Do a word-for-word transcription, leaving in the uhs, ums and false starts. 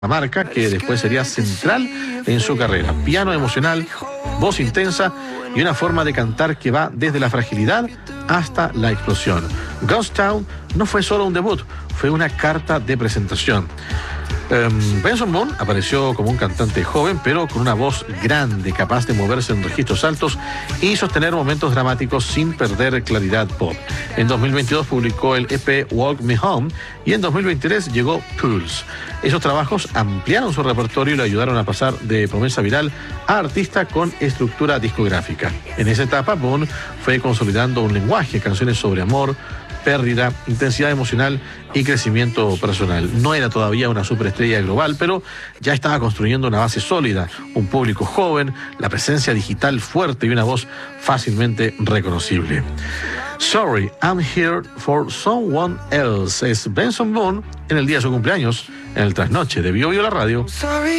marca que después sería central en su carrera. Piano emocional, voz intensa y una forma de cantar que va desde la fragilidad hasta la explosión. Ghost Town no fue solo un debut, fue una carta de presentación. Um, Benson Boone apareció como un cantante joven, pero con una voz grande, capaz de moverse en registros altos y sostener momentos dramáticos sin perder claridad pop. En dos mil veintidós publicó el E P Walk Me Home y en dos mil veintitrés llegó Pulse. Esos trabajos ampliaron su repertorio y lo ayudaron a pasar de promesa viral a artista con estructura discográfica. En esa etapa, Boone fue consolidando un lenguaje, canciones sobre amor, pérdida, intensidad emocional y crecimiento personal. No era todavía una superestrella global, pero ya estaba construyendo una base sólida, un público joven, la presencia digital fuerte y una voz fácilmente reconocible. Sorry, I'm Here for Someone Else es Benson Boone en el día de su cumpleaños, en el trasnoche de Bio Bio la radio.